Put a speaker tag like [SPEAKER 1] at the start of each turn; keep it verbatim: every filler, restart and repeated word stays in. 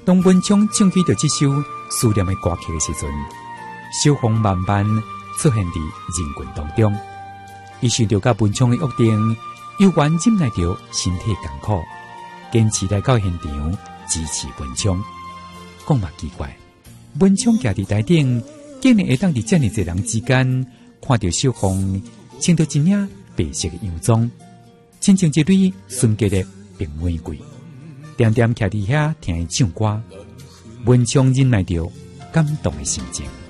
[SPEAKER 1] 当文昌唱起着这首思念的歌曲的时阵，小红慢慢出现伫人群当中。伊想着甲文昌的约定，又愿忍耐着身体艰苦，坚持来到现场支持文昌。讲嘛奇怪，文昌徛伫台顶，竟然会当伫遮尔侪人之间看到小红穿着一领白色的洋装，亲像一蕊纯洁的白玫瑰，点点徛伫遐听伊唱歌。文昌忍耐着感动的心情。